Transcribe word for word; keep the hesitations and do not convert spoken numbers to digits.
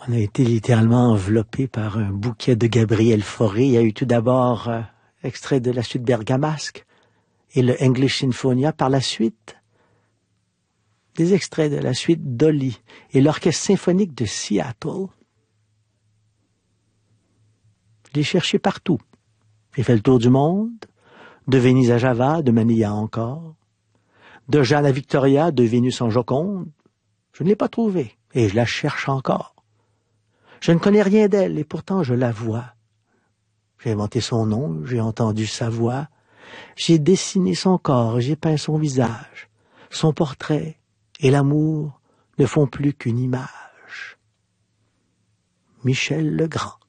On a été littéralement enveloppé par un bouquet de Gabriel Fauré. Il y a eu tout d'abord euh, extrait de la suite bergamasque et le English Sinfonia par la suite. Des extraits de la suite Dolly et l'Orchestre symphonique de Seattle. J'ai cherché partout. J'ai fait le tour du monde, de Venise à Java, de Manilla encore, de Jeanne à Victoria, de Vénus en Joconde. Je ne l'ai pas trouvée et je la cherche encore. Je ne connais rien d'elle et pourtant je la vois. J'ai inventé son nom, j'ai entendu sa voix, j'ai dessiné son corps, j'ai peint son visage. Son portrait et l'amour ne font plus qu'une image. Michel Legrand.